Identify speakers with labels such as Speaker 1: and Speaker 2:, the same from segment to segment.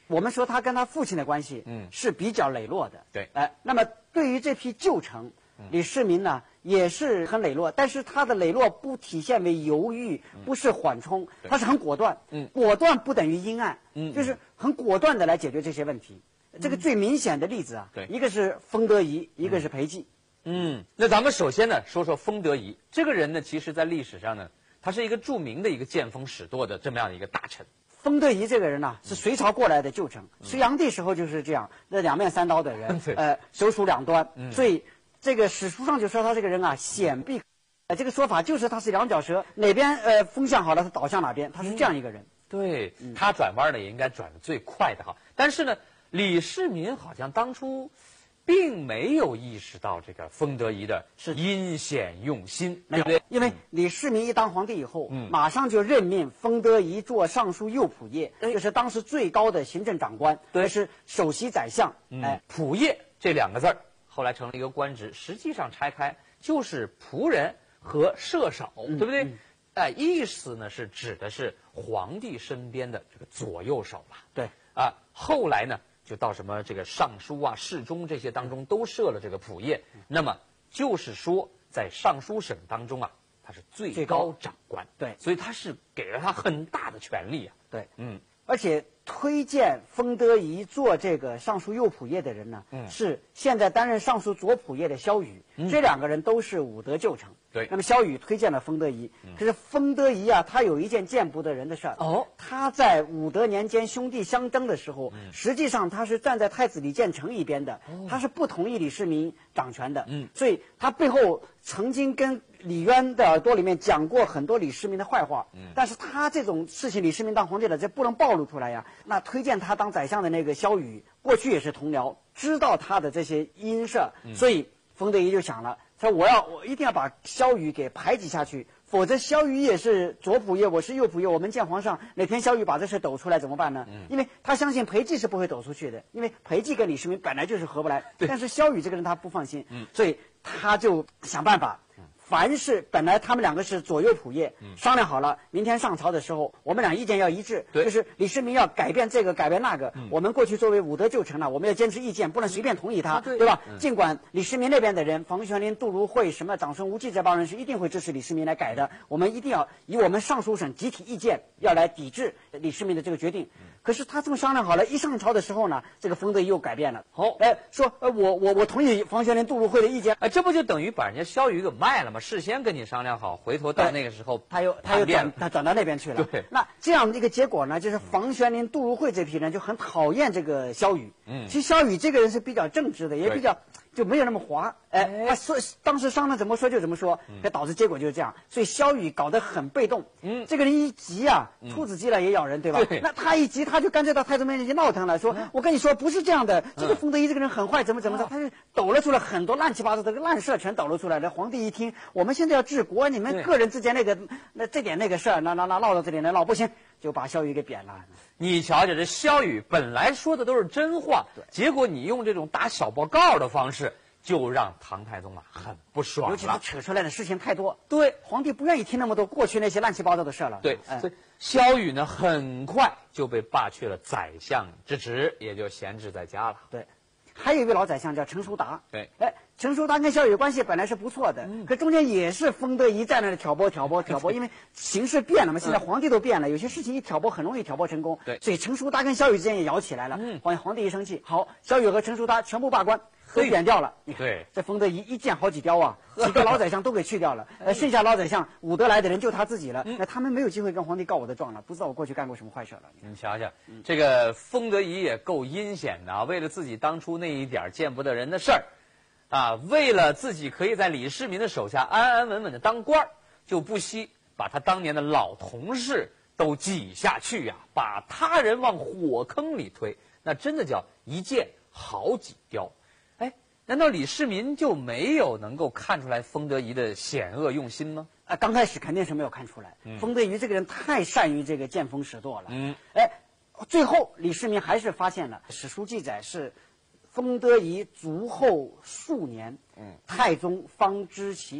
Speaker 1: 我们说他跟他父亲的关系，是比较磊落的。
Speaker 2: 对，
Speaker 1: 那么对于这批旧臣，李世民呢也是很磊落，但是他的磊落不体现为犹豫，不是缓冲，他是很果断。果断不等于阴暗，就是很果断的来解决这些问题。这个最明显的例子啊，一个是封德仪，一个是裴寂。
Speaker 2: 那咱们首先呢说说封德仪这个人呢，其实在历史上呢，他是一个著名的一个见风使舵的这么样的一个大臣。
Speaker 1: 封德仪这个人呢，是隋朝过来的旧臣，隋炀帝时候就是这样，那两面三刀的人，手鼠两端，所以这个史书上就说他这个人啊，险避，这个说法就是他是两脚蛇，哪边风向好了，他倒向哪边，他是这样一个人。
Speaker 2: 对，他转弯呢也应该转得最快的哈，但是呢，李世民好像当初并没有意识到这个封德仪的阴险用心，对不对？
Speaker 1: 因为李世民一当皇帝以后，马上就任命封德仪做尚书右仆射，这是当时最高的行政长官，这是首席宰相。
Speaker 2: 仆射这两个字儿后来成了一个官职，实际上拆开就是仆人和射手，对不对？意思呢是指的是皇帝身边的这个左右手吧？
Speaker 1: 对
Speaker 2: 后来呢，就到什么这个尚书啊、侍中这些当中都设了这个仆射，那么就是说在尚书省当中啊，他是最高长官，
Speaker 1: 对，
Speaker 2: 所以他是给了他很大的权力啊。
Speaker 1: 对，而且推荐封德仪做这个尚书右仆射的人呢，是现在担任尚书左仆射的萧瑀，这两个人都是武德旧臣。
Speaker 2: 对，
Speaker 1: 那么萧瑀推荐了封德仪，可是封德仪啊，他有一件见不得人的事儿。他在武德年间兄弟相争的时候，实际上他是站在太子李建成一边的，他是不同意李世民掌权的。所以他背后曾经跟李渊的耳朵里面讲过很多李世民的坏话。但是他这种事情，李世民当皇帝了，这不能暴露出来呀。那推荐他当宰相的那个萧瑀，过去也是同僚，知道他的这些阴设，所以封德仪就想了。说我一定要把萧瑀给排挤下去，否则萧瑀也是左仆射，我是右仆射，我们见皇上哪天萧瑀把这事抖出来怎么办呢？因为他相信裴寂是不会抖出去的，因为裴寂跟李世民本来就是合不来，但是萧瑀这个人他不放心，所以他就想办法。凡是本来他们两个是左右仆射，商量好了，明天上朝的时候，我们俩意见要一致，就是李世民要改变这个，改变那个。我们过去作为武德旧臣呢，我们要坚持意见，不能随便同意他，对吧？尽管李世民那边的人，房玄龄、杜如晦、什么长孙无忌这帮人是一定会支持李世民来改的，我们一定要以我们尚书省集体意见要来抵制李世民的这个决定。可是他这么商量好了，一上朝的时候呢，这个封德仪又改变了。说我同意房玄龄、杜如晦的意见，
Speaker 2: 这不就等于把人家萧瑀给卖了吗？事先跟你商量好，回头到那个时候
Speaker 1: 他又转到那边去了。
Speaker 2: 对，
Speaker 1: 那这样的一个结果呢，就是房玄龄、杜如晦这批人就很讨厌这个萧瑀。其实萧瑀这个人是比较正直的，也比较就没有那么滑。他说当时商量怎么说就怎么说，导致结果就是这样。所以萧瑀搞得很被动。这个人一急啊，兔子急了也咬人，对吧？那他一急，他就干脆到太宗面前去闹腾了，说我跟你说不是这样的，这个封德仪这个人很坏，怎么着，他就抖了出来很多乱七八糟的烂事全抖了出来了。皇帝一听，我们现在要治国，你们个人之间这点那个事儿，闹到这里来闹不行，就把萧瑀给贬了。
Speaker 2: 你瞧瞧，这萧瑀本来说的都是真话，结果你用这种打小报告的方式，就让唐太宗很不爽了。
Speaker 1: 尤其他扯出来的事情太多，
Speaker 2: 对，
Speaker 1: 皇帝不愿意听那么多过去那些乱七八糟的事了。
Speaker 2: 对，所以萧瑀呢，很快就被罢去了宰相之职，也就闲置在家了。
Speaker 1: 对。还有一位老宰相叫陈叔达，
Speaker 2: 对，
Speaker 1: 陈叔达跟萧瑀关系本来是不错的，可中间也是封德仪在那里挑拨，因为形势变了嘛，现在皇帝都变了，有些事情一挑拨很容易挑拨成功，
Speaker 2: 对，
Speaker 1: 所以陈叔达跟萧瑀之间也咬起来了，皇帝一生气，好，萧瑀和陈叔达全部罢官，都贬掉了。
Speaker 2: 对，
Speaker 1: 这封德仪一箭好几雕啊，几个老宰相都给去掉了，剩下老宰相武德来的人就他自己了，那他们没有机会跟皇帝告我的状了，不知道我过去干过什么坏事了。
Speaker 2: 你瞧瞧，这个封德仪也够阴险的啊！为了自己当初那一点见不得人的事儿，为了自己可以在李世民的手下安安稳稳的当官，就不惜把他当年的老同事都挤下去呀，把他人往火坑里推，那真的叫一箭好几雕。难道李世民就没有能够看出来封德仪的险恶用心吗？
Speaker 1: 刚开始肯定是没有看出来。封德仪这个人太善于这个见风使舵了。最后李世民还是发现了，史书记载是封德仪卒后数年，太宗方知其事。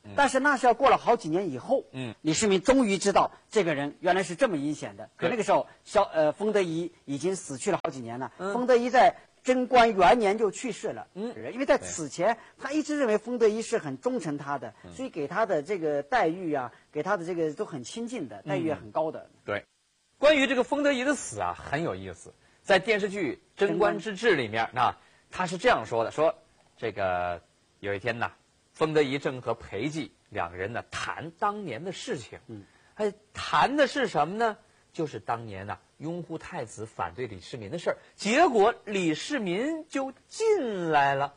Speaker 1: 但是那是要过了好几年以后，李世民终于知道这个人原来是这么阴险的。可那个时候，封德仪已经死去了好几年了。封德仪在贞观元年就去世了。因为在此前，他一直认为封德仪是很忠诚他的，所以给他的这个待遇啊，给他的这个都很亲近的，待遇也很高的。
Speaker 2: 对，关于这个封德仪的死啊，很有意思。在电视剧《贞观之治》里面啊，他是这样说的：说这个有一天呐，封德仪正和裴寂两个人呢谈当年的事情。谈的是什么呢？就是当年呐拥护太子、反对李世民的事儿。结果李世民就进来了。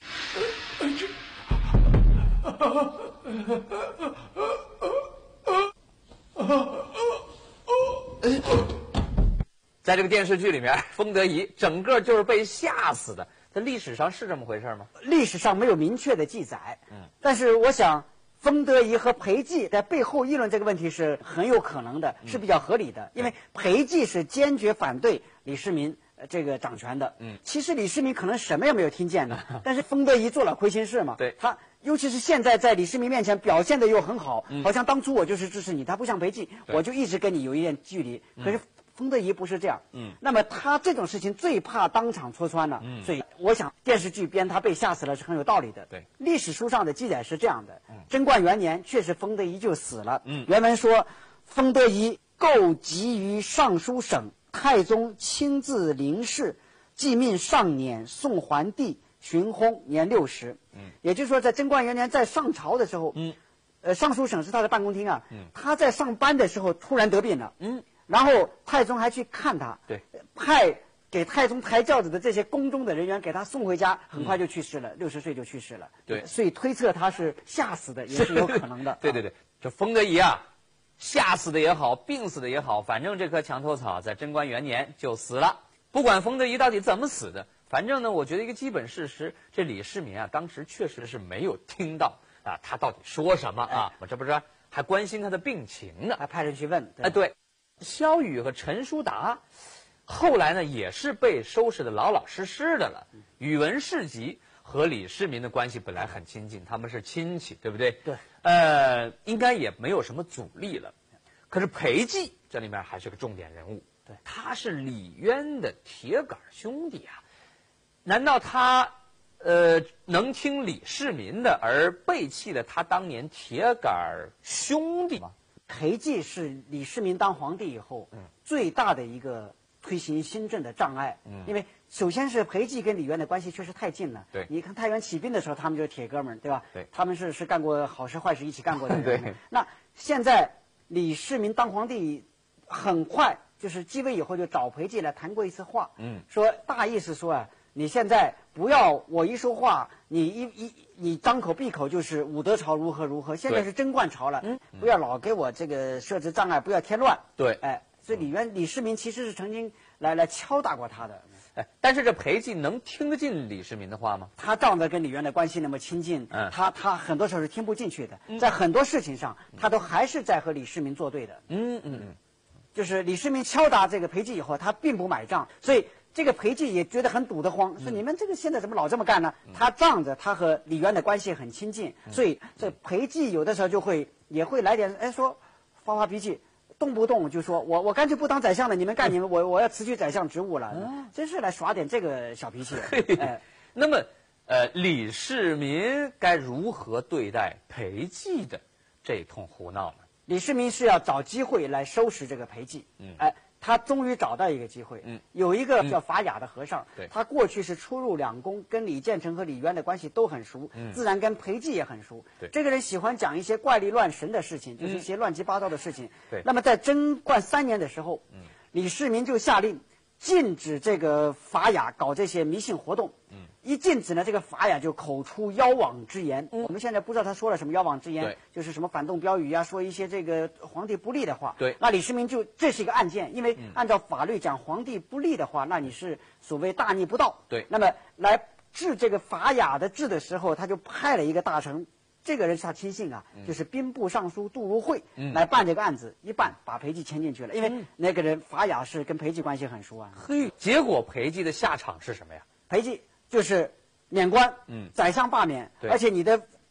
Speaker 2: 在这个电视剧里面，封德仪整个就是被吓死的。在历史上是这么回事吗？
Speaker 1: 历史上没有明确的记载。但是我想，封德仪和裴寂在背后议论这个问题是很有可能的，是比较合理的。因为裴寂是坚决反对李世民这个掌权的。其实李世民可能什么也没有听见的，但是封德仪做了亏心事嘛。
Speaker 2: 对，
Speaker 1: 他尤其是现在在李世民面前表现的又很好，好像当初我就是支持你，他不像裴寂，我就一直跟你有一点距离。可是封德仪不是这样。那么他这种事情最怕当场戳穿了。所以我想电视剧编他被吓死了是很有道理的。
Speaker 2: 对，
Speaker 1: 历史书上的记载是这样的。贞观元年确实封德仪就死了。原文说，封德仪构疾于尚书省，太宗亲自临事，即命上辇宋桓帝，巡薨，年60。也就是说，在贞观元年在上朝的时候，尚书省是他的办公厅啊。他在上班的时候突然得病了。然后太宗还去看他，派给太宗抬轿子的这些宫中的人员给他送回家，很快就去世了，60岁就去世了。
Speaker 2: 对，
Speaker 1: 所以推测他是吓死的，也是有可能的。
Speaker 2: 对，这封德仪啊，吓死的也好，病死的也好，反正这棵墙头草在贞观元年就死了。不管封德仪到底怎么死的，反正呢，我觉得一个基本事实，这李世民啊，当时确实是没有听到啊，他到底说什么啊？我这不是还关心他的病情呢，
Speaker 1: 还派人去问。
Speaker 2: 对。萧雨和陈叔达后来呢也是被收拾的老老实实的了。宇文士集和李世民的关系本来很亲近，他们是亲戚，对不对？
Speaker 1: 对。
Speaker 2: 应该也没有什么阻力了。可是裴寂这里面还是个重点人物。
Speaker 1: 对，
Speaker 2: 他是李渊的铁杆兄弟啊。难道他能听李世民的而背弃了他当年铁杆兄弟吗？
Speaker 1: 裴寂是李世民当皇帝以后最大的一个推行新政的障碍。因为首先是裴寂跟李渊的关系确实太近了。
Speaker 2: 对，
Speaker 1: 你看太原起兵的时候，他们就是铁哥们儿，对吧？
Speaker 2: 对，
Speaker 1: 他们是干过好事坏事一起干过的人。
Speaker 2: 对。
Speaker 1: 那现在李世民当皇帝，很快就是继位以后就找裴寂来谈过一次话。说大意是说啊，你现在不要我一说话，你张口闭口就是武德朝如何如何，现在是贞观朝了，不要老给我这个设置障碍，不要添乱。
Speaker 2: 对，
Speaker 1: 所以李世民其实是曾经来敲打过他的。
Speaker 2: 但是这裴寂能听得进李世民的话吗？
Speaker 1: 他仗着跟李渊的关系那么亲近，他很多时候是听不进去的，在很多事情上他都还是在和李世民作对的。就是李世民敲打这个裴寂以后，他并不买账，所以这个裴寂也觉得很堵得慌，说你们这个现在怎么老这么干呢？他仗着他和李渊的关系很亲近，所以这裴寂有的时候也会来点说发脾气，动不动就说我干脆不当宰相了，你们干你们，我要辞去宰相职务了，真是来耍点这个小脾气。
Speaker 2: 那么李世民该如何对待裴寂的这通胡闹呢？
Speaker 1: 李世民是要找机会来收拾这个裴寂。他终于找到一个机会。有一个叫法雅的和尚，他过去是出入两宫，跟李建成和李渊的关系都很熟，自然跟裴寂也很熟。这个人喜欢讲一些怪力乱神的事情，就是一些乱七八糟的事情。那么在贞观3年的时候，李世民就下令禁止这个法雅搞这些迷信活动。一禁止呢，这个法雅就口出妖妄之言。我们现在不知道他说了什么妖妄之言，就是什么反动标语啊，说一些这个皇帝不利的话。那李世民这是一个案件，因为按照法律讲皇帝不利的话，那你是所谓大逆不道。那么来治这个法雅的治的时候，他就派了一个大臣，这个人是他亲信啊，就是兵部尚书杜如晦来办这个案子，一办把裴寂牵进去了，因为那个人法雅是跟裴寂关系很熟啊。
Speaker 2: 结果裴寂的下场是什么呀？
Speaker 1: 裴寂就是免官，宰相罢免，而且你的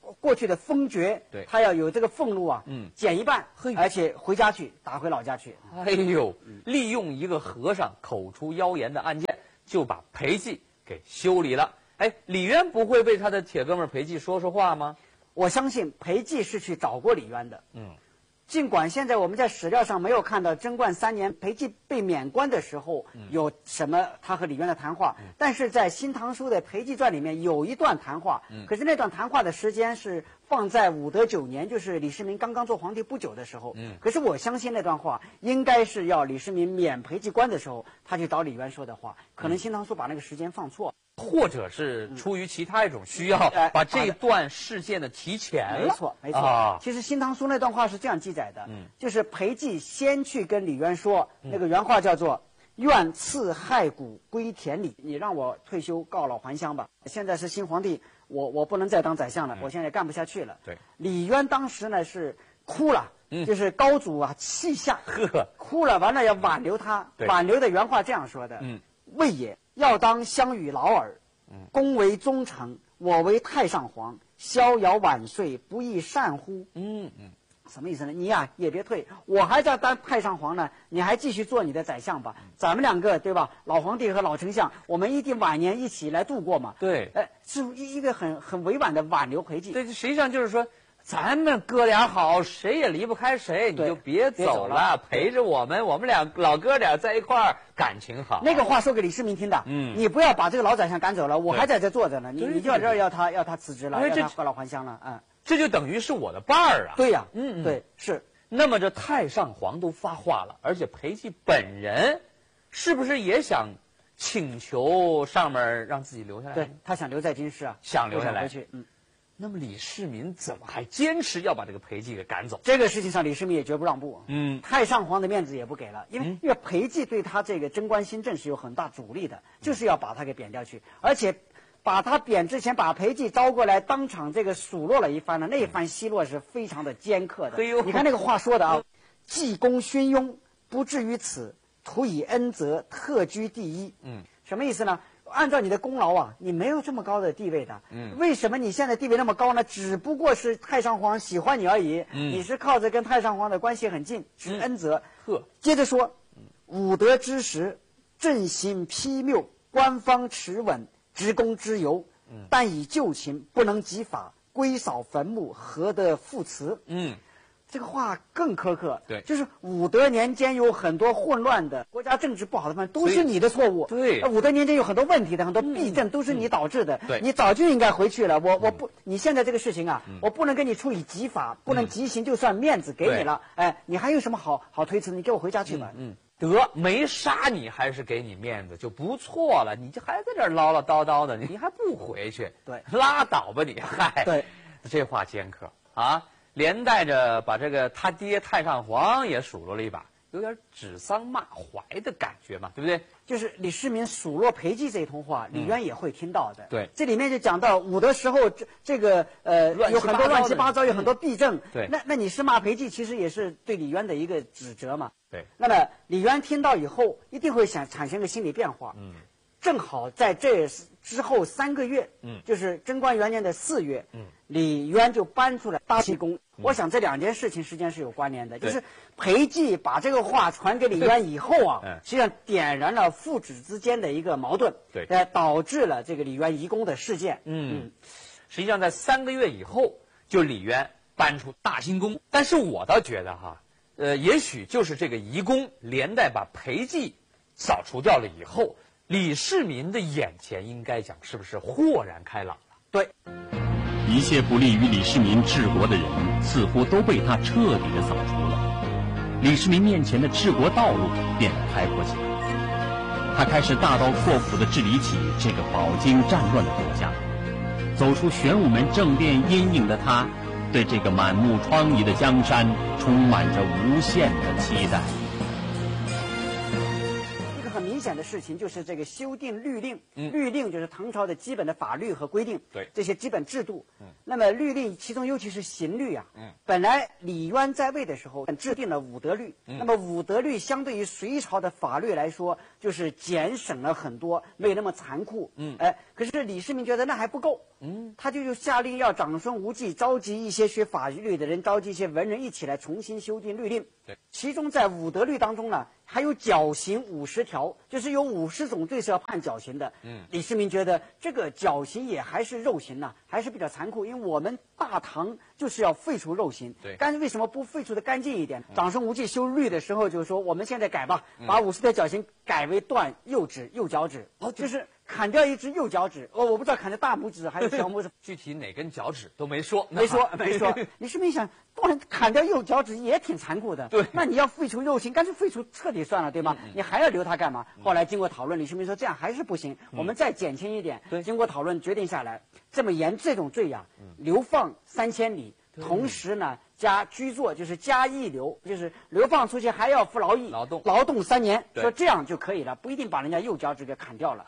Speaker 1: 过去的封爵，
Speaker 2: 对，
Speaker 1: 他要有这个俸禄啊，减一半，而且回家去打回老家去。
Speaker 2: 哎呦，利用一个和尚口出妖言的案件，就把裴寂给修理了。哎，李渊不会被他的铁哥们裴寂说话吗？
Speaker 1: 我相信裴寂是去找过李渊的。尽管现在我们在史料上没有看到贞观3年裴寂被免官的时候有什么他和李渊的谈话，但是在《新唐书》的《裴寂传》里面有一段谈话，可是那段谈话的时间是放在武德9年，就是李世民刚刚做皇帝不久的时候。可是我相信那段话应该是要李世民免裴寂官的时候，他去找李渊说的话，可能《新唐书》把那个时间放错。
Speaker 2: 或者是出于其他一种需要，把这段事件的提前了。
Speaker 1: 没错，没错。其实《新唐书》那段话是这样记载的，就是裴寂先去跟李渊说，那个原话叫做“愿赐骸骨归田里”，你让我退休告老还乡吧。现在是新皇帝，我不能再当宰相了，我现在干不下去了。
Speaker 2: 对，
Speaker 1: 李渊当时呢是哭了。就是高祖啊气下，哭了，完了要挽留他。挽留的原话这样说的：谓也，要当相与劳耳。公为忠臣，我为太上皇，逍遥晚岁，不亦善乎？什么意思呢？你呀也别退，我还在当太上皇呢，你还继续做你的宰相吧。咱们两个对吧？老皇帝和老丞相，我们一定晚年一起来度过嘛。
Speaker 2: 对，
Speaker 1: 是一个很委婉的挽留裴寂。
Speaker 2: 对，实际上就是说，咱们哥俩好，谁也离不开谁，你就别走了，陪着我们俩老哥俩在一块儿，感情好。
Speaker 1: 那个话说给李世民听的，你不要把这个老宰相赶走了，我还在这坐着呢，你就要他辞职了，要他告老还乡了，
Speaker 2: 这就等于是我的伴儿啊。
Speaker 1: 对呀，对是。
Speaker 2: 那么这太上皇都发话了，而且裴寂本人是不是也想请求上面让自己留下来？
Speaker 1: 对，他想留在京师啊，
Speaker 2: 想留下来
Speaker 1: 回去。
Speaker 2: 那么李世民怎么还坚持要把这个裴寂给赶走？
Speaker 1: 这个事情上，李世民也绝不让步。太上皇的面子也不给了，因为裴寂对他这个贞观新政是有很大阻力的，就是要把他给贬掉去，而且把他贬之前，把裴寂招过来，当场这个数落了一番呢。那一番奚落是非常的尖刻的。你看那个话说的啊，济公勋庸，不至于此，徒以恩泽，特居第一。什么意思呢？按照你的功劳啊，你没有这么高的地位的。为什么你现在地位那么高呢？只不过是太上皇喜欢你而已。你是靠着跟太上皇的关系很近，是恩泽。接着说，武德之时，朕心披谬，官方持稳，职公之尤。但以旧情，不能及法，归扫坟墓，何得复辞？这个话更苛刻。
Speaker 2: 对，
Speaker 1: 就是武德年间有很多混乱的国家政治不好的方面，都是你的错误。
Speaker 2: 对，
Speaker 1: 武德年间有很多问题的，很多弊政都是你导致的。
Speaker 2: 对，
Speaker 1: 你早就应该回去了。我不，你现在这个事情啊，我不能跟你处以极法，不能极刑，就算面子给你了。你还有什么好推辞的？你给我回家去吧。
Speaker 2: 得没杀你还是给你面子就不错了，你这还在这儿唠唠叨叨的，你还不回去？
Speaker 1: 对，
Speaker 2: 拉倒吧你！嗨，
Speaker 1: 对，
Speaker 2: 这话尖刻啊，连带着把这个他爹太上皇也数落了一把，有点指桑骂槐的感觉嘛，对不对？
Speaker 1: 就是李世民数落裴寂这一通话，李渊也会听到的。
Speaker 2: 对，
Speaker 1: 这里面就讲到武德时候，这个有很多乱七八糟，有很多弊政。
Speaker 2: 对，
Speaker 1: 那你是骂裴寂，其实也是对李渊的一个指责嘛。
Speaker 2: 对，
Speaker 1: 那么李渊听到以后，一定会产生个心理变化。正好在这之后3个月，就是贞观元年的4月，李渊就搬出来大齐宫。我想这2件事情之间是有关联的，就是裴寂把这个话传给李渊以后啊，实际上点燃了父子之间的一个矛盾，导致了这个李渊移宫的事件。
Speaker 2: 实际上在3个月以后，就李渊搬出大清宫。但是我倒觉得哈，也许就是这个移宫连带把裴寂扫除掉了以后，李世民的眼前应该讲是不是豁然开朗了？
Speaker 1: 对，
Speaker 3: 一切不利于李世民治国的人，似乎都被他彻底的扫除了。李世民面前的治国道路变得开阔起来，他开始大刀阔斧地治理起这个饱经战乱的国家。走出玄武门正殿阴影的他，对这个满目疮痍的江山充满着无限的期待。
Speaker 1: 一个很明显的事情就是这个修订律令。律令就是唐朝的基本的法律和规定，
Speaker 2: 对
Speaker 1: 这些基本制度。那么律令其中尤其是刑律啊，本来李渊在位的时候制定了武德律，那么武德律相对于隋朝的法律来说，就是减省了很多，没有那么残酷。可是李世民觉得那还不够，他就下令要长孙无忌召集一些学法律的人，召集一些文人一起来重新修订律令。
Speaker 2: 对，
Speaker 1: 其中在武德律当中呢，还有绞刑50条，就是有50种罪是要判绞刑的。李世民觉得这个绞刑也还是肉刑呐，还是比较残酷，因为我们大唐就是要废除肉刑。
Speaker 2: 对，
Speaker 1: 但是为什么不废除的干净一点？长孙无忌修律的时候就说，我们现在改吧，把50条绞刑改为断右指、右脚趾，就是砍掉一只右脚趾。我不知道砍的大拇指还是小拇指，
Speaker 2: 具体哪根脚趾都没说。
Speaker 1: 没说。李世民想，断砍掉右脚趾也挺残酷的。
Speaker 2: 对，
Speaker 1: 那你要废除肉刑，干脆废除彻底算了，对吗？你还要留它干嘛？后来经过讨论，李世民说这样还是不行，我们再减轻一点。
Speaker 2: 对，
Speaker 1: 经过讨论决定下来，这么严这种罪呀，流放3000里，同时呢加居坐，就是加一流，就是流放出去还要服劳役，劳动3年，说这样就可以了，不一定把人家右脚趾给砍掉了。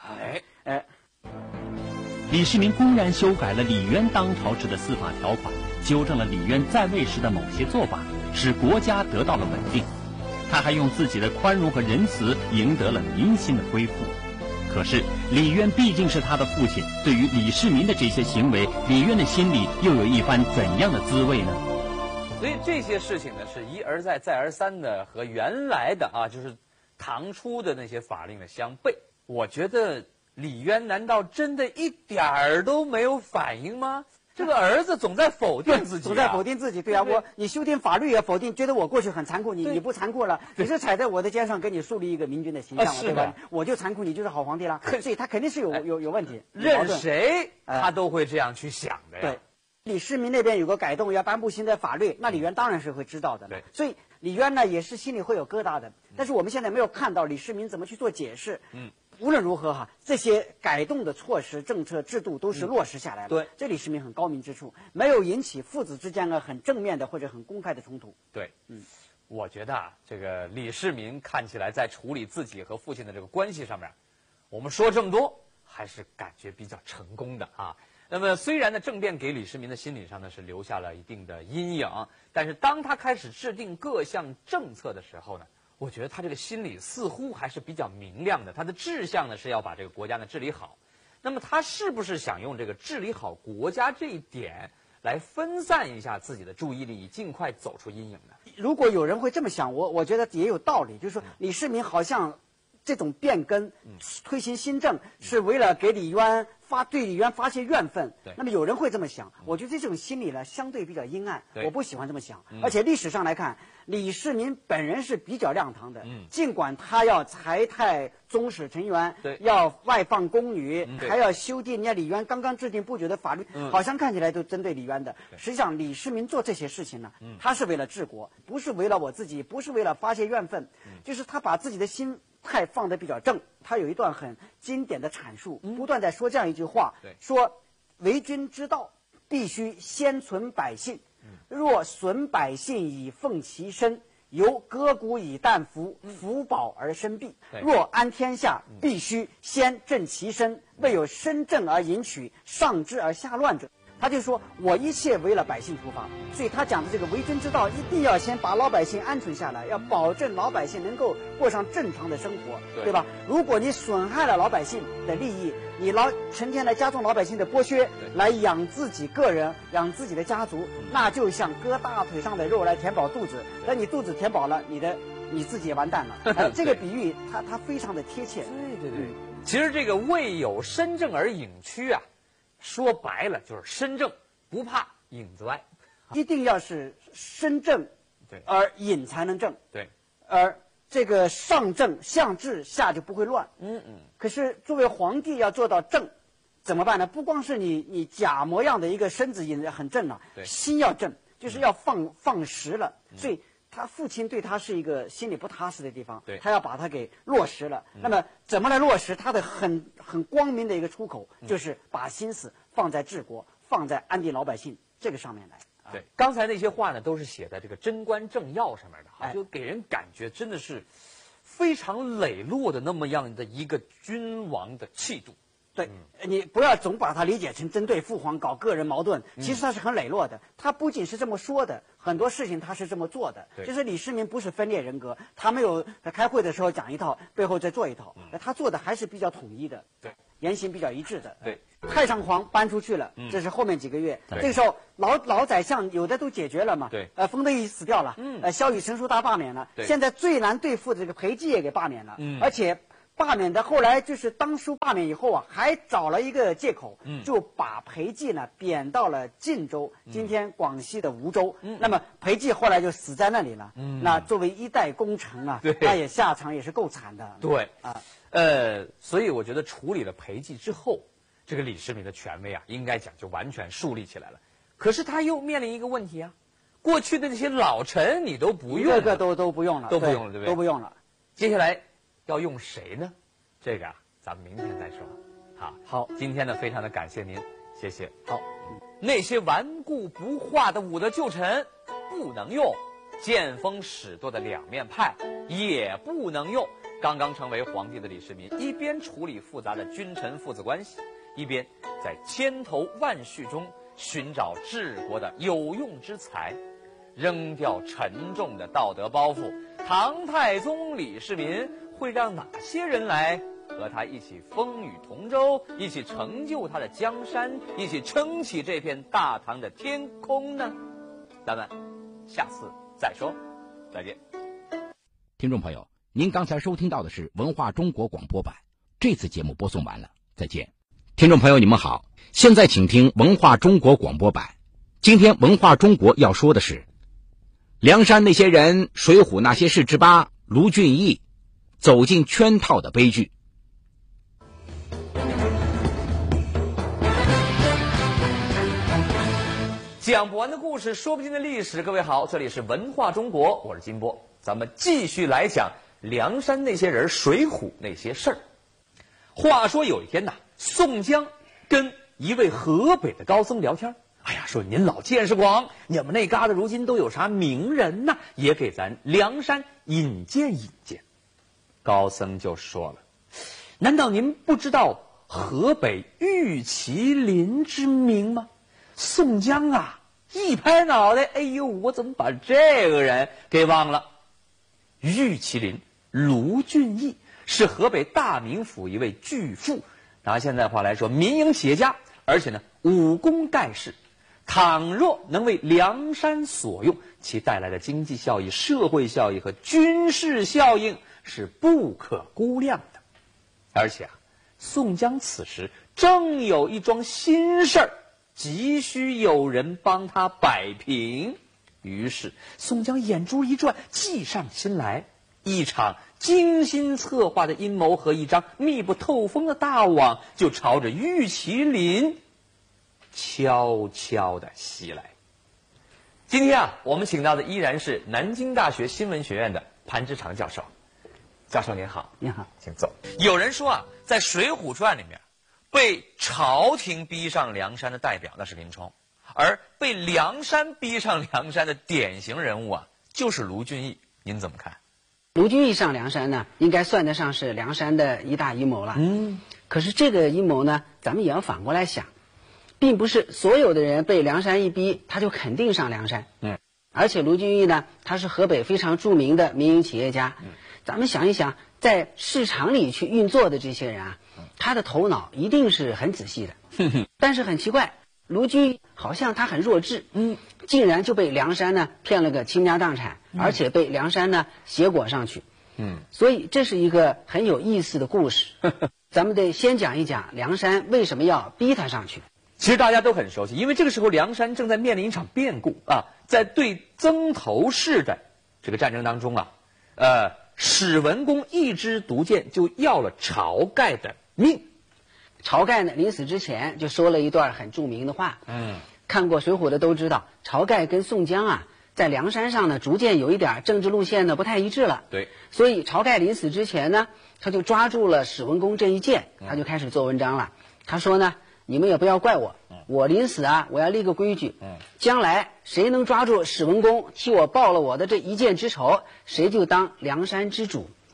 Speaker 3: 李世民公然修改了李渊当朝时的司法条款，纠正了李渊在位时的某些做法，使国家得到了稳定。他还用自己的宽容和仁慈赢得了民心的恢复。可是李渊毕竟是他的父亲，对于李世民的这些行为，李渊的心里又有一番怎样的滋味呢？
Speaker 2: 所以这些事情呢，是一而再再而三的和原来的就是唐初的那些法令的相悖。我觉得李渊难道真的一点儿都没有反应吗？这个儿子总在否定自己，
Speaker 1: 总在否定自己。对啊，你修订法律也否定，觉得我过去很残酷，你不残酷了，你是踩在我的肩上给你树立一个明君的形象了，对吧？我就残酷，你就是好皇帝了，所以他肯定是有问题。
Speaker 2: 任谁他都会这样去想的呀。
Speaker 1: 对，李世民那边有个改动，要颁布新的法律，那李渊当然是会知道的。
Speaker 2: 对，
Speaker 1: 所以李渊呢也是心里会有疙瘩的。但是我们现在没有看到李世民怎么去做解释。无论如何哈，这些改动的措施、政策、制度都是落实下来了。
Speaker 2: 对，
Speaker 1: 这李世民很高明之处，没有引起父子之间很正面的或者很公开的冲突。
Speaker 2: 对，我觉得这个李世民看起来在处理自己和父亲的这个关系上面，我们说这么多，还是感觉比较成功的啊。那么虽然呢，政变给李世民的心理上呢是留下了一定的阴影，但是当他开始制定各项政策的时候呢，我觉得他这个心里似乎还是比较明亮的，他的志向呢是要把这个国家呢治理好。那么他是不是想用这个治理好国家这一点来分散一下自己的注意力，尽快走出阴影呢？
Speaker 1: 如果有人会这么想，我觉得也有道理，就是说李世民好像这种变更、推行新政是为了给对李渊发泄怨愤。那么有人会这么想，我觉得这种心理呢相对比较阴暗，我不喜欢这么想。而且历史上来看，李世民本人是比较亮堂的，尽管他要裁汰宗室成员，要外放宫女，还要修订人家李渊刚刚制定不久的法律，好像看起来都针对李渊的。实际上李世民做这些事情呢，他是为了治国，不是为了我自己，不是为了发泄怨愤，就是他把自己的心态放得比较正。他有一段很经典的阐述，不断在说这样一句话，说为君之道必须先存百姓，若损百姓以奉其身，由割骨以啖服，福保而身弊。若安天下，必须先正其身，未有身正而迎取，上治而下乱者。他就说我一切为了百姓出发，所以他讲的这个为君之道，一定要先把老百姓安存下来，要保证老百姓能够过上正常的生活，对吧？如果你损害了老百姓的利益，你成天来加重老百姓的剥削，来养自己个人，养自己的家族，那就像割大腿上的肉来填饱肚子，等你肚子填饱了，你自己也完蛋了。这个比喻它非常的贴切。
Speaker 2: 对，其实这个未有身正而隐趋啊，说白了就是身正不怕影子歪，
Speaker 1: 一定要是身正，而隐才能正，而这个上正向治，下就不会乱。可是作为皇帝要做到正，怎么办呢？不光是你假模样的一个身子很正啊，心要正，就是要放实了。所以他父亲对他是一个心里不踏实的地方，他要把它给落实了。那么怎么来落实？他的很光明的一个出口，就是把心思放在治国，放在安定老百姓这个上面来。
Speaker 2: 对，刚才那些话呢，都是写在这个《贞观政要》上面的，就给人感觉真的是非常磊落的那么样的一个君王的气度。
Speaker 1: 对，你不要总把它理解成针对父皇搞个人矛盾，其实他是很磊落的。他不仅是这么说的，很多事情他是这么做的。就是李世民不是分裂人格，他没有在开会的时候讲一套，背后再做一套。他做的还是比较统一的，
Speaker 2: 对，
Speaker 1: 言行比较一致的。
Speaker 2: 对，
Speaker 1: 太上皇搬出去了，这是后面几个月。这个时候老宰相有的都解决了嘛。
Speaker 2: 对，
Speaker 1: 封德义死掉了，萧绎、陈叔大罢免了。现在最难对付的这个裴寂也给罢免了，而且。罢免的后来就是当初罢免以后啊，还找了一个借口，就把裴寂呢贬到了晋州，今天广西的梧州。那么裴寂后来就死在那里了。那作为一代功臣啊，那也下场也是够惨的。
Speaker 2: 对啊，所以我觉得处理了裴寂之后，这个李世民的权威啊，应该讲就完全树立起来了。可是他又面临一个问题啊，过去的那些老臣你都不用了，
Speaker 1: 一个个都不用了，
Speaker 2: 都不用了，对不对？
Speaker 1: 都不用了。
Speaker 2: 接下来。要用谁呢？这个啊，咱们明天再说。好，今天呢，非常的感谢您，谢谢。
Speaker 1: 好，
Speaker 2: 那些顽固不化的武德旧臣不能用，见风使舵的两面派也不能用。刚刚成为皇帝的李世民，一边处理复杂的君臣父子关系，一边在千头万绪中寻找治国的有用之才，扔掉沉重的道德包袱。唐太宗李世民会让哪些人来和他一起风雨同舟，一起成就他的江山，一起撑起这片大唐的天空呢？咱们下次再说，再见。
Speaker 4: 听众朋友，您刚才收听到的是文化中国广播版，这次节目播送完了，再见。听众朋友你们好，现在请听文化中国广播版。今天文化中国要说的是梁山那些人，水浒那些事之8，卢俊义走进圈套的悲剧。
Speaker 2: 讲不完的故事，说不尽的历史。各位好，这里是文化中国，我是金波，咱们继续来讲梁山那些人，水浒那些事儿。话说有一天呐，宋江跟一位河北的高僧聊天，哎呀，说您老见识广，你们那旮瘩如今都有啥名人呐？也给咱梁山引荐引荐。高僧就说了，难道您不知道河北玉麒麟之名吗？宋江啊，一拍脑袋，哎呦，我怎么把这个人给忘了？玉麒麟卢俊义是河北大名府一位巨富，拿现在话来说，民营企业家，而且呢，武功盖世。倘若能为梁山所用，其带来的经济效益、社会效益和军事效应是不可估量的。而且啊，宋江此时正有一桩心事儿，急需有人帮他摆平。于是宋江眼珠一转，计上心来，一场精心策划的阴谋和一张密不透风的大网，就朝着玉麒麟悄悄地袭来。今天啊，我们请到的依然是南京大学新闻学院的潘之常教授。教授您好。
Speaker 1: 您好，
Speaker 2: 请坐。有人说啊，在《水浒传》里面，被朝廷逼上梁山的代表那是林冲，而被梁山逼上梁山的典型人物啊，就是卢俊义。您怎么看？
Speaker 5: 卢俊义上梁山呢，应该算得上是梁山的一大阴谋了。可是这个阴谋呢，咱们也要反过来想，并不是所有的人被梁山一逼，他就肯定上梁山。而且卢俊义呢，他是河北非常著名的民营企业家。咱们想一想，在市场里去运作的这些人啊，他的头脑一定是很仔细的。但是很奇怪，卢俊义好像他很弱智，竟然就被梁山呢骗了个倾家荡产，而且被梁山呢挟裹上去。所以这是一个很有意思的故事。咱们得先讲一讲梁山为什么要逼他上去。
Speaker 2: 其实大家都很熟悉，因为这个时候梁山正在面临一场变故啊，在对曾头市的这个战争当中啊，史文恭一支毒箭就要了晁盖的命。
Speaker 5: 晁盖呢，临死之前就说了一段很著名的话。看过《水浒》的都知道，晁盖跟宋江啊，在梁山上呢，逐渐有一点政治路线呢不太一致了。
Speaker 2: 对，
Speaker 5: 所以晁盖临死之前呢，他就抓住了史文恭这一箭，他就开始做文章了。他说呢，你们也不要怪我，我临死啊，我要立个规矩，将来谁能抓住史文恭替我报了我的这一箭之仇，谁就当梁山之主。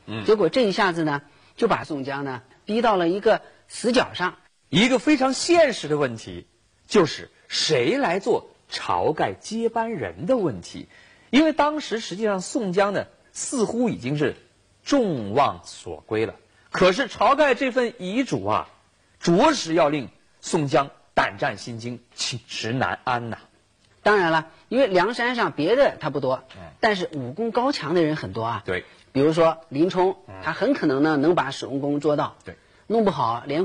Speaker 5: 结果这一下子呢，就把宋江呢逼到了一个死角上。
Speaker 2: 一个非常现实的问题，就是谁来做晁盖接班人的问题。因为当时实际上宋江呢似乎已经是众望所归了，可是晁盖这份遗嘱啊，着实要令宋江胆战心惊，寝食难安呐。
Speaker 5: 当然了，因为梁山上别的他不多，但是武功高强的人很多啊。
Speaker 2: 对，
Speaker 5: 比如说林冲，他很可能呢能把史文恭捉到，
Speaker 2: 对，
Speaker 5: 弄不好连